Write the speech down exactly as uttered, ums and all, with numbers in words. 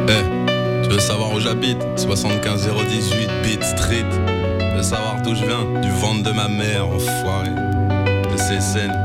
Eh, tu veux savoir où j'habite? soixante-quinze zéro dix-huit Beat Street. Tu veux savoir d'où je viens? Du ventre de ma mère, enfoiré. De ces scènes.